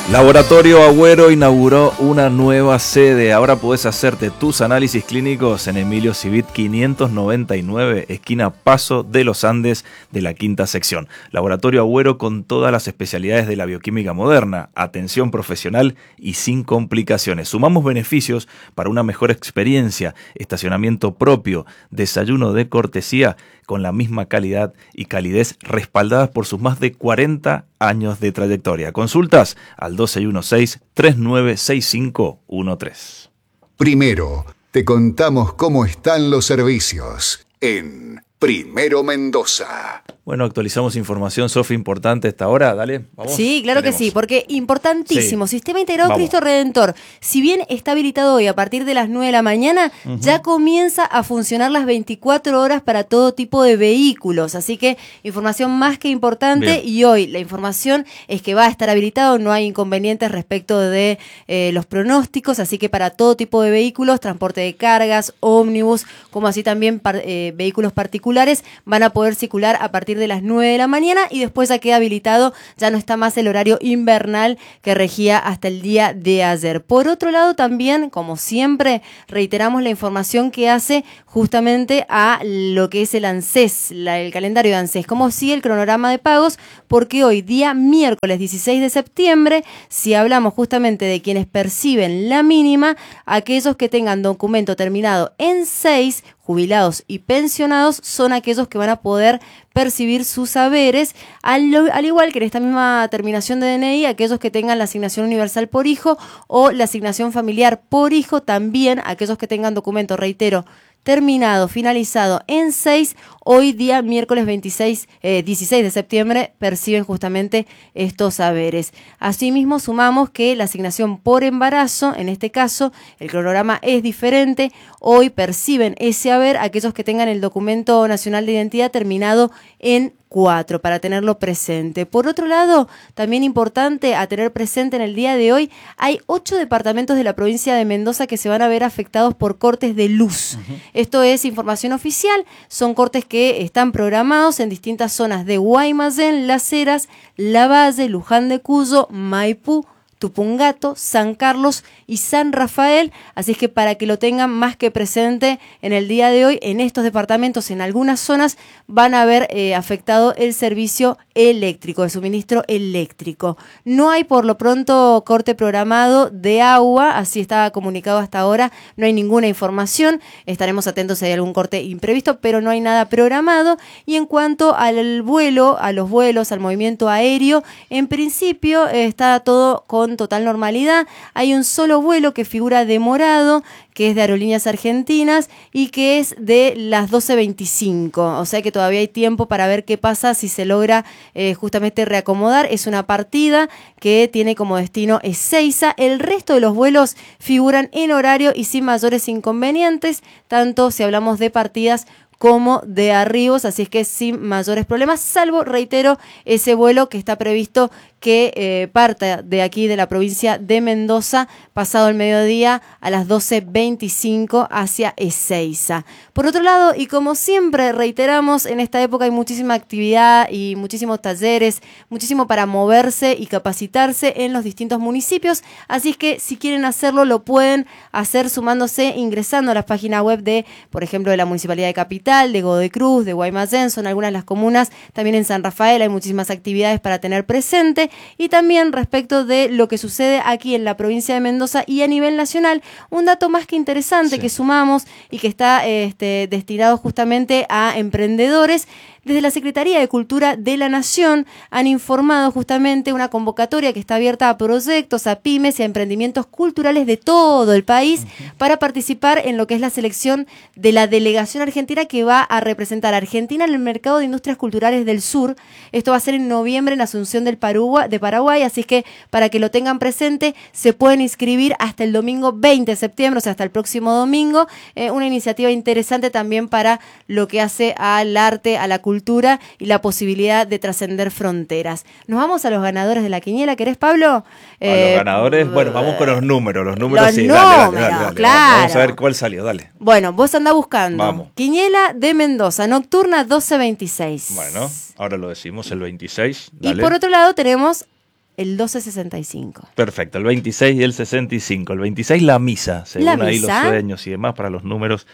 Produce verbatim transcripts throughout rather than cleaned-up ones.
Laboratorio Agüero inauguró una nueva sede. Ahora podés hacerte tus análisis clínicos en Emilio Civit quinientos noventa y nueve, esquina Paso de los Andes de la quinta sección. Laboratorio Agüero con todas las especialidades de la bioquímica moderna, atención profesional y sin complicaciones. Sumamos beneficios para una mejor experiencia, estacionamiento propio, desayuno de cortesía con la misma calidad y calidez respaldadas por sus más de cuarenta años de trayectoria. Consultas al dos seis uno seis, tres nueve seis cinco uno tres. Primero, te contamos cómo están los servicios en Primero Mendoza. Bueno, actualizamos información, Sofi, importante a esta hora, dale, vamos. Sí, claro Tenemos. que sí, porque importantísimo, Sí. Sistema Integrado Vamos. Cristo Redentor, si bien está habilitado hoy a partir de las nueve de la mañana, uh-huh. ya comienza a funcionar las veinticuatro horas para todo tipo de vehículos, así que información más que importante. Bien. Y hoy la información es que va a estar habilitado, no hay inconvenientes respecto de eh, los pronósticos, así que para todo tipo de vehículos, transporte de cargas, ómnibus, como así también par, eh, vehículos particulares, van a poder circular a partir de las nueve de la mañana y después ya queda habilitado, ya no está más el horario invernal que regía hasta el día de ayer. Por otro lado también, como siempre, reiteramos la información que hace justamente a lo que es el ANSES, la, el calendario de ANSES, como si el cronograma de pagos, porque hoy día miércoles dieciséis de septiembre, si hablamos justamente de quienes perciben la mínima, aquellos que tengan documento terminado en seis, jubilados y pensionados son aquellos que van a poder percibir sus saberes, al, al igual que en esta misma terminación de D N I, aquellos que tengan la asignación universal por hijo o la asignación familiar por hijo, también aquellos que tengan documento, reitero, terminado, finalizado en seis, hoy día miércoles veintiséis, eh, dieciséis de septiembre perciben justamente estos saberes. Asimismo sumamos que la asignación por embarazo, en este caso el cronograma es diferente, hoy perciben ese haber aquellos que tengan el documento nacional de identidad terminado en cuatro, para tenerlo presente. Por otro lado, también importante a tener presente en el día de hoy, hay ocho departamentos de la provincia de Mendoza que se van a ver afectados por cortes de luz. Uh-huh. Esto es información oficial, son cortes que están programados en distintas zonas de Guaymallén, Las Heras, Lavalle, Luján de Cuyo, Maipú, Tupungato, San Carlos y San Rafael, así es que para que lo tengan más que presente en el día de hoy, en estos departamentos, en algunas zonas, van a haber eh, afectado el servicio eléctrico, el suministro eléctrico. No hay por lo pronto corte programado de agua, así está comunicado hasta ahora, no hay ninguna información, estaremos atentos si hay algún corte imprevisto, pero no hay nada programado. Y en cuanto al vuelo, a los vuelos, al movimiento aéreo, en principio eh, está todo con total normalidad. Hay un solo vuelo que figura demorado, que es de Aerolíneas Argentinas y que es de las doce veinticinco, o sea que todavía hay tiempo para ver qué pasa si se logra eh, justamente reacomodar. Es una partida que tiene como destino Ezeiza. El resto de los vuelos figuran en horario y sin mayores inconvenientes, tanto si hablamos de partidas como de arribos, así es que sin mayores problemas, salvo, reitero, ese vuelo que está previsto que eh, parta de aquí de la provincia de Mendoza pasado el mediodía a las doce veinticinco hacia Ezeiza. Por otro lado, y como siempre reiteramos, en esta época hay muchísima actividad y muchísimos talleres, muchísimo para moverse y capacitarse en los distintos municipios, así es que si quieren hacerlo lo pueden hacer sumándose, ingresando a la página web de, por ejemplo, de la Municipalidad de Capital, de Godoy Cruz, de Guaymallén, son algunas de las comunas, también en San Rafael hay muchísimas actividades para tener presente. Y también respecto de lo que sucede aquí en la provincia de Mendoza y a nivel nacional, un dato más que interesante sí. que sumamos y que está este, destinado justamente a emprendedores. Desde la Secretaría de Cultura de la Nación han informado justamente una convocatoria que está abierta a proyectos, a pymes y a emprendimientos culturales de todo el país uh-huh. para participar en lo que es la selección de la delegación argentina que va a representar a Argentina en el mercado de industrias culturales del sur. Esto va a ser en noviembre en Asunción del Paraguay, de Paraguay, así es que para que lo tengan presente se pueden inscribir hasta el domingo veinte de septiembre, o sea, hasta el próximo domingo. Eh, una iniciativa interesante también para lo que hace al arte, a la cultura cultura y la posibilidad de trascender fronteras. Nos vamos a los ganadores de la quiniela, ¿querés, Pablo? A eh, los ganadores, bueno, vamos con los números, los números los sí, números, dale, dale, dale, dale, claro. Vamos a ver cuál salió, dale. Bueno, vos andá buscando. Vamos. Quiniela de Mendoza, nocturna doce veintiséis. Bueno, ahora lo decimos, el veintiséis. Dale. Y por otro lado tenemos el doce sesenta y cinco. Perfecto, el veintiséis y el sesenta y cinco. El veintiséis la misa, según ¿La ahí misa? los sueños y demás para los números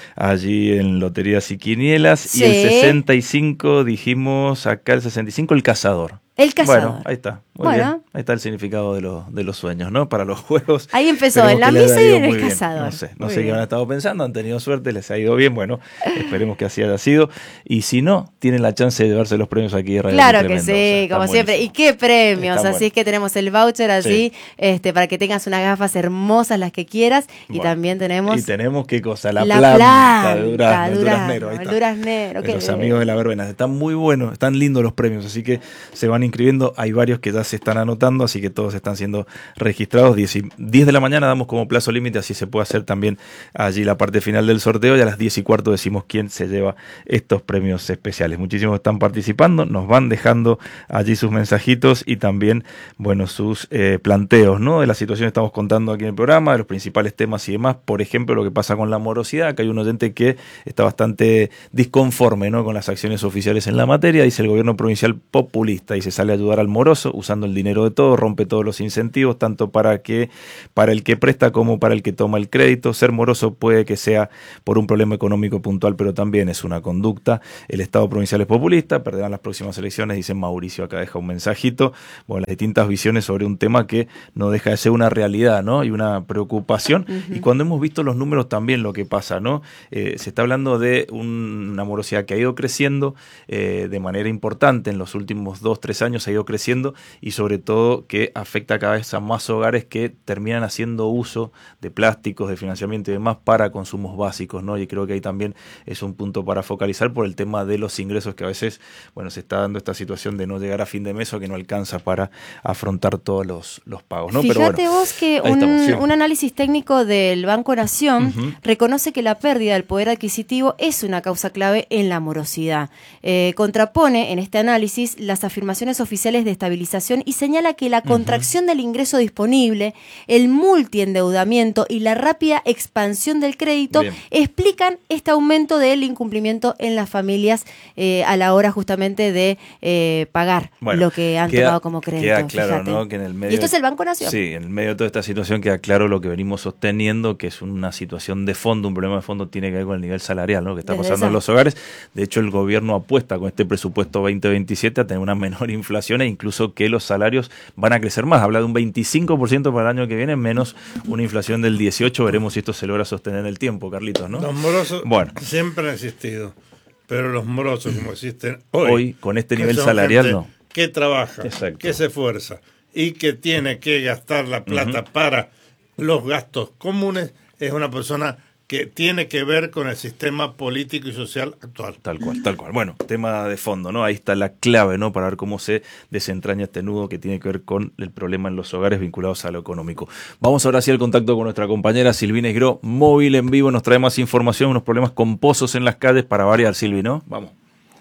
allí en Loterías y Quinielas. Sí. Y el sesenta y cinco, dijimos acá el sesenta y cinco, el cazador. El cazador. Bueno, ahí está. Muy Bueno. bien. Ahí está el significado de, los de los sueños, ¿no? Para los juegos. Ahí empezó, Esperemos en la que les misa haya y ido en el muy bien. cazador. No sé, no Muy sé qué bien. han estado pensando, han tenido suerte, les ha ido bien, bueno, esperemos que así haya sido. Y si no, tienen la chance de llevarse los premios aquí en Radio Claro Mitre que Mendoza. sí, Están como siempre. buenísimos. ¿Y qué premios? Están Así buenos. es que tenemos el voucher así, Sí. este, para que tengas unas gafas hermosas, las que quieras. Y Bueno, también tenemos Y tenemos qué cosa, la, la planta, planta, de Durazno, el Durazno, duraznero, ahí el está. duraznero, De qué los bien. amigos de la verbena. Están muy buenos, están lindos los premios, así que se van inscribiendo. Hay varios que ya se están anotando, así que todos están siendo registrados. diez, y- diez de la mañana damos como plazo límite, así se puede hacer también allí la parte final del sorteo. Y a las diez y cuarto decimos quién se lleva estos premios especiales. Muchísimos están participando, nos van dejando allí sus mensajitos y también, bueno, sus eh, planteos, ¿no? De la situación que estamos contando aquí en el programa, de los principales temas y demás. Por ejemplo, lo que pasa con la morosidad, que hay un oyente que está bastante disconforme, ¿no? Con las acciones oficiales en la materia. Dice: el gobierno provincial populista y se sale a ayudar al moroso usando el dinero de todos, rompe todos los incentivos, tanto para que para el que presta como para el que toma el crédito. Ser moroso puede que sea por un problema económico puntual, pero también es una conducta. El Estado provincial es populista, perderán las próximas elecciones, dice Mauricio, acá deja un mensajito. Bueno, las distintas visiones sobre un tema que no deja de ser una realidad, ¿no? Y una preocupación. Uh-huh. Y cuando hemos visto los números también lo que pasa, ¿no? Eh, se está hablando de un, una morosidad que ha ido creciendo eh, de manera importante en los últimos dos, tres años, ha ido creciendo, y sobre todo que afecta cada vez a más hogares que terminan haciendo uso de plásticos, de financiamiento y demás para consumos básicos, ¿no? Y creo que ahí también es un punto para focalizar por el tema de los ingresos, que a veces, bueno, se está dando esta situación de no llegar a fin de mes o que no alcanza para afrontar todos los, los pagos, ¿no? Fíjate Pero bueno, vos que un, estamos, sí. un análisis técnico del Banco Nación Uh-huh. reconoce que la pérdida del poder adquisitivo es una causa clave en la morosidad. Eh, contrapone en este análisis las afirmaciones oficiales de estabilización y señala que la contracción uh-huh. del ingreso disponible, el multiendeudamiento y la rápida expansión del crédito Bien. explican este aumento del incumplimiento en las familias eh, a la hora justamente de eh, pagar bueno, lo que han queda, tomado como crédito. Queda claro, fíjate. ¿no? Que en el medio, y esto es el Banco Nación. Sí, en el medio de toda esta situación queda claro lo que venimos sosteniendo, que es una situación de fondo, un problema de fondo tiene que ver con el nivel salarial, ¿no? Que está Desde pasando esa. en los hogares. De hecho, el gobierno apuesta con este presupuesto veinte veintisiete a tener una menor inflación e incluso que los salarios van a crecer más. Habla de un veinticinco por ciento para el año que viene, menos una inflación del dieciocho por ciento. Veremos si esto se logra sostener en el tiempo, Carlitos, ¿no? Los morosos bueno. siempre han existido, pero los morosos como existen hoy, hoy con este nivel salarial, no. Que trabaja, Exacto. que se esfuerza y que tiene que gastar la plata uh-huh. para los gastos comunes, es una persona que tiene que ver con el sistema político y social actual. Tal cual, tal cual. Bueno, tema de fondo, ¿no? Ahí está la clave, ¿no? Para ver cómo se desentraña este nudo que tiene que ver con el problema en los hogares vinculados a lo económico. Vamos ahora sí al contacto con nuestra compañera Silvina Esgro, móvil en vivo, nos trae más información, unos problemas con pozos en las calles para variar, Silvi, ¿no? Vamos.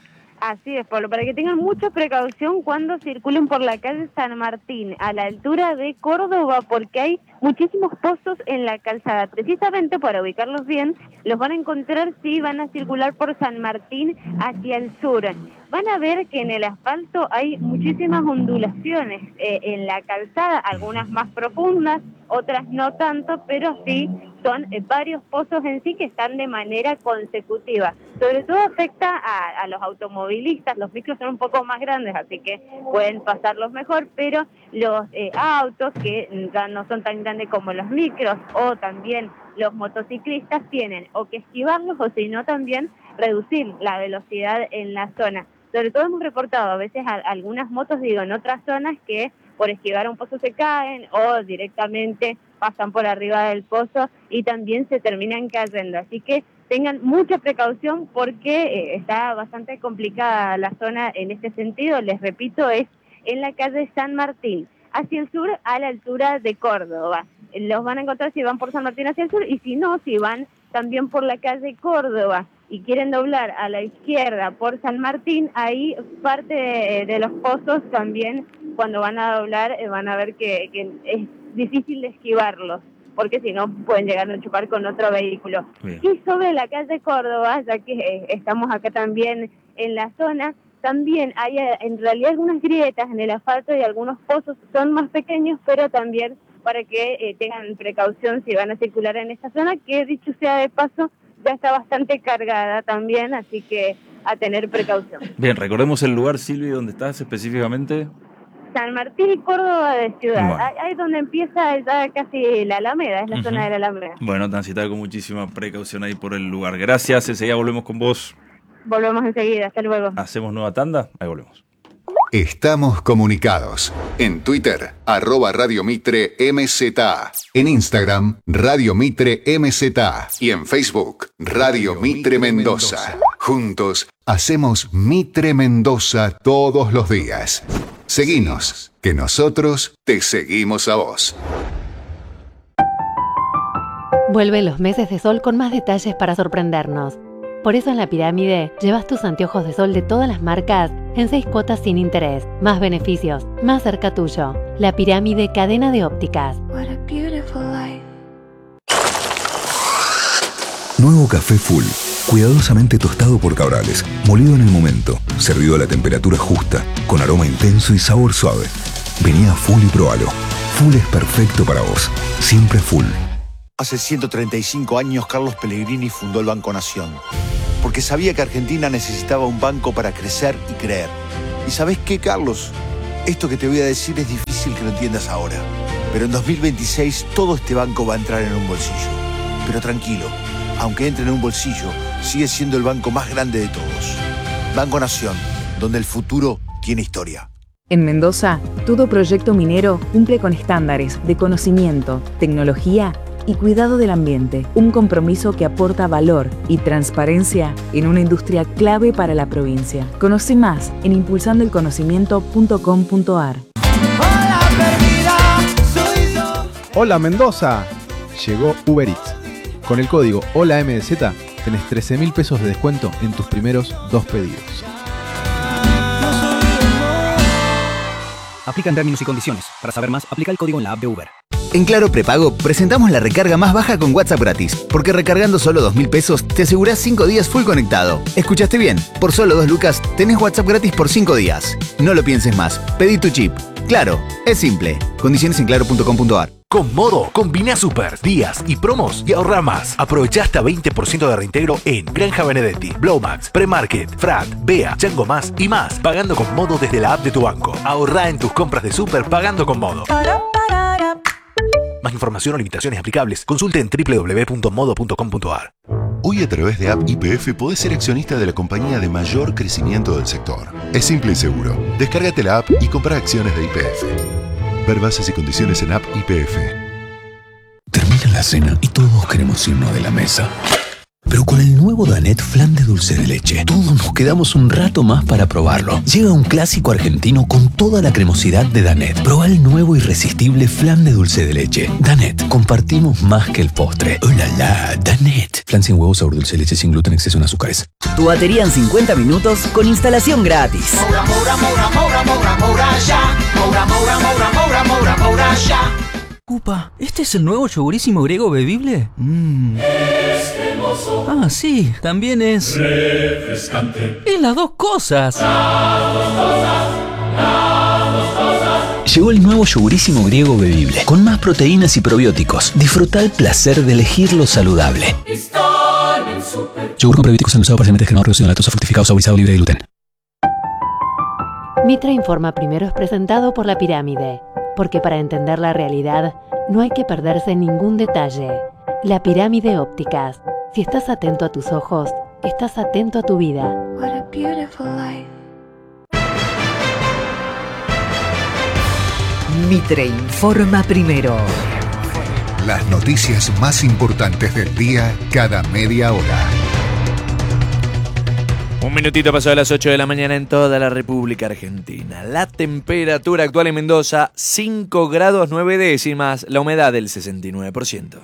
Así es, Pablo, para que tengan mucha precaución cuando circulen por la calle San Martín, a la altura de Córdoba, porque hay muchísimos pozos en la calzada. Precisamente para ubicarlos bien, los van a encontrar si van a circular por San Martín hacia el sur. Van a ver que en el asfalto hay muchísimas ondulaciones eh, en la calzada, algunas más profundas, otras no tanto, pero sí son eh, varios pozos en sí que están de manera consecutiva. Sobre todo afecta a, a los automovilistas, los micros son un poco más grandes, así que pueden pasarlos mejor, pero los eh, autos que ya no son tan grandes como los micros, o también los motociclistas, tienen o que esquivarlos o si no también reducir la velocidad en la zona. Sobre todo hemos reportado a veces a, a algunas motos, digo, en otras zonas que por esquivar un pozo se caen o directamente pasan por arriba del pozo y también se terminan cayendo. Así que tengan mucha precaución porque eh, está bastante complicada la zona en este sentido. Les repito, es en la calle San Martín, hacia el sur, a la altura de Córdoba. Los van a encontrar si van por San Martín hacia el sur y si no, si van también por la calle Córdoba y quieren doblar a la izquierda por San Martín, ahí parte de, de los pozos también, cuando van a doblar, eh, van a ver que, que es difícil de esquivarlos, porque si no pueden llegar a chocar con otro vehículo. Bien. Y sobre la calle Córdoba, ya que eh, estamos acá también en la zona, también hay eh, en realidad algunas grietas en el asfalto y algunos pozos son más pequeños, pero también para que eh, tengan precaución si van a circular en esta zona, que dicho sea de paso, ya está bastante cargada también, así que a tener precaución. Bien, recordemos el lugar, Silvi, donde estás específicamente. San Martín y Córdoba de Ciudad, Bueno. ahí, ahí donde empieza ya casi la Alameda, es la Uh-huh. zona de la Alameda. Bueno, transitar con muchísima precaución ahí por el lugar. Gracias, enseguida volvemos con vos. Volvemos enseguida, hasta luego. Hacemos nueva tanda, ahí volvemos. Estamos comunicados. En Twitter, arroba Radio Mitre M Z. En Instagram, Radio Mitre M Z. Y en Facebook, Radio Mitre Mendoza. Juntos, hacemos Mitre Mendoza todos los días. Seguinos, que nosotros te seguimos a vos. Vuelven los meses de sol con más detalles para sorprendernos. Por eso en La Pirámide llevas tus anteojos de sol de todas las marcas en seis cuotas sin interés. Más beneficios, más cerca tuyo. La Pirámide, cadena de ópticas. What a beautiful life. Nuevo café Full, cuidadosamente tostado por Cabrales, molido en el momento, servido a la temperatura justa, con aroma intenso y sabor suave. Vení a Full y probalo. Full es perfecto para vos, siempre Full. Hace ciento treinta y cinco años Carlos Pellegrini fundó el Banco Nación, porque sabía que Argentina necesitaba un banco para crecer y creer. ¿Y sabés qué, Carlos? Esto que te voy a decir es difícil que lo entiendas ahora, pero en dos mil veintiséis todo este banco va a entrar en un bolsillo. Pero tranquilo, aunque entre en un bolsillo, sigue siendo el banco más grande de todos. Banco Nación, donde el futuro tiene historia. En Mendoza, todo proyecto minero cumple con estándares de conocimiento, tecnología y cuidado del ambiente, un compromiso que aporta valor y transparencia en una industria clave para la provincia. Conoce más en impulsando el conocimiento punto com punto a r. Hola Mendoza, llegó Uber Eats. Con el código Hola M D Z tenés trece mil pesos de descuento en tus primeros dos pedidos. Aplican términos y condiciones. Para saber más, aplica el código en la app de Uber. En Claro Prepago presentamos la recarga más baja con WhatsApp gratis, porque recargando solo dos mil pesos te asegurás cinco días full conectado. ¿Escuchaste bien? Por solo dos lucas tenés WhatsApp gratis por cinco días. No lo pienses más, pedí tu chip. Claro, es simple. Condiciones en claro punto com punto a r. Con Modo, combina super, días y promos y ahorra más. Aprovecha hasta veinte por ciento de reintegro en Granja Benedetti, Blowmax, Premarket, Frat, Bea, Chango Más y más, pagando con Modo desde la app de tu banco. Ahorra en tus compras de super pagando con Modo. Más información o limitaciones aplicables, consulte en doble u doble u doble u punto modo punto com punto a r. Hoy a través de App Y P F podés ser accionista de la compañía de mayor crecimiento del sector. Es simple y seguro. Descárgate la app y compra acciones de Y P F. Ver bases y condiciones en App Y P F. Termina la cena y todos queremos irnos de la mesa. Pero con el nuevo Danet Flan de dulce de leche, todos nos quedamos un rato más para probarlo. Llega un clásico argentino con toda la cremosidad de Danet. Proba el nuevo irresistible flan de dulce de leche. Danet, compartimos más que el postre. ¡Oh, la, la! Danet. Flan sin huevo, sabor dulce de leche, sin gluten, exceso en azúcares. Tu batería en cincuenta minutos con instalación gratis. Moura, Moura, Moura, Moura, Moura, Moura, ya. Moura, Moura, Moura, Moura, Moura, Moura, ya. Upa, ¿este es el nuevo yogurísimo griego bebible? Mmm. Ah, sí, también es refrescante. Y las dos cosas. Las dos cosas, las dos cosas. Llegó el nuevo yogurísimo griego bebible, con más proteínas y probióticos. Disfruta el placer de elegir lo saludable. Yogur con probióticos endulzado parcialmente descremado, reducido en lactosa, fructificado, saborizado, libre de gluten. Mitra Informa Primero es presentado por La Pirámide, porque para entender la realidad no hay que perderse ningún detalle. La Pirámide Ópticas. Si estás atento a tus ojos, estás atento a tu vida. What a beautiful life. Mitre Informa Primero. Las noticias más importantes del día cada media hora. Un minutito pasó a las ocho de la mañana en toda la República Argentina. La temperatura actual en Mendoza, cinco grados nueve décimas, la humedad del sesenta y nueve por ciento.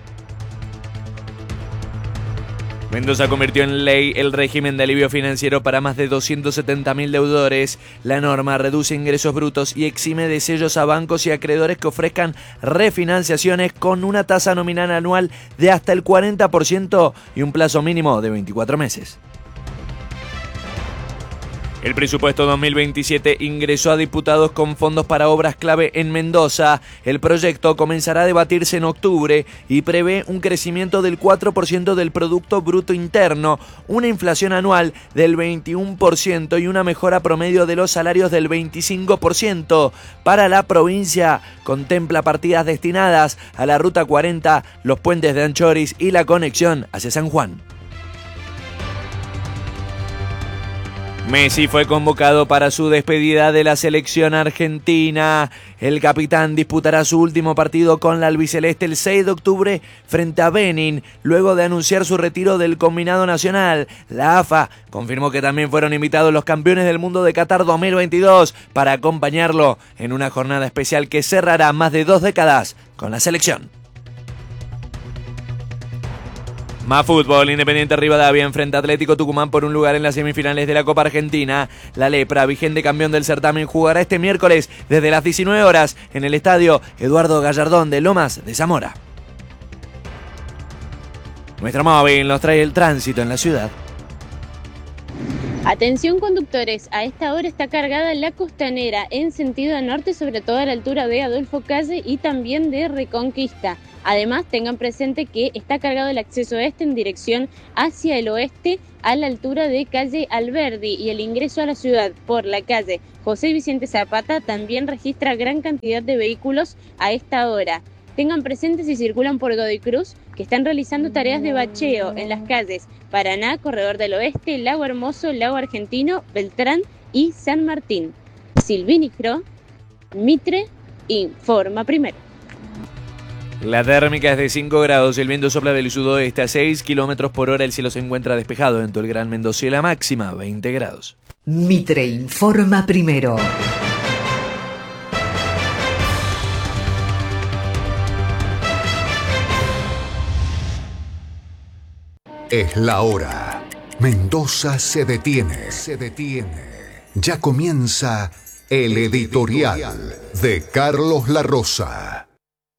Mendoza convirtió en ley el régimen de alivio financiero para más de doscientos setenta mil deudores. La norma reduce ingresos brutos y exime de sellos a bancos y acreedores que ofrezcan refinanciaciones con una tasa nominal anual de hasta el cuarenta por ciento y un plazo mínimo de veinticuatro meses. El presupuesto dos mil veintisiete ingresó a diputados con fondos para obras clave en Mendoza. El proyecto comenzará a debatirse en octubre y prevé un crecimiento del cuatro por ciento del Producto Bruto Interno, una inflación anual del veintiuno por ciento y una mejora promedio de los salarios del veinticinco por ciento. Para la provincia, contempla partidas destinadas a la Ruta cuarenta, los puentes de Anchoris y la conexión hacia San Juan. Messi fue convocado para su despedida de la selección argentina. El capitán disputará su último partido con la albiceleste el seis de octubre frente a Benin, luego de anunciar su retiro del combinado nacional. La A F A confirmó que también fueron invitados los campeones del mundo de Qatar dos mil veintidós para acompañarlo en una jornada especial que cerrará más de dos décadas con la selección. Más fútbol. Independiente Rivadavia enfrenta a Atlético Tucumán por un lugar en las semifinales de la Copa Argentina. La Lepra, vigente campeón del certamen, jugará este miércoles desde las diecinueve horas en el estadio Eduardo Gallardón de Lomas de Zamora. Nuestro móvil nos trae el tránsito en la ciudad. Atención conductores, a esta hora está cargada la Costanera en sentido norte, sobre todo a la altura de Adolfo Calle y también de Reconquista. Además, tengan presente que está cargado el acceso este en dirección hacia el oeste a la altura de calle Alberdi, y el ingreso a la ciudad por la calle José Vicente Zapata también registra gran cantidad de vehículos a esta hora. Tengan presente, si circulan por Godoy Cruz, que están realizando tareas de bacheo en las calles Paraná, Corredor del Oeste, Lago Hermoso, Lago Argentino, Beltrán y San Martín. Silvinigro, Mitre, informa primero. La térmica es de cinco grados, el viento sopla del sudoeste a seis kilómetros por hora, el cielo se encuentra despejado en todo el Gran Mendoza y la máxima veinte grados. Mitre informa primero. Es la hora. Mendoza se detiene. Se detiene. Ya comienza el editorial de Carlos La Rosa.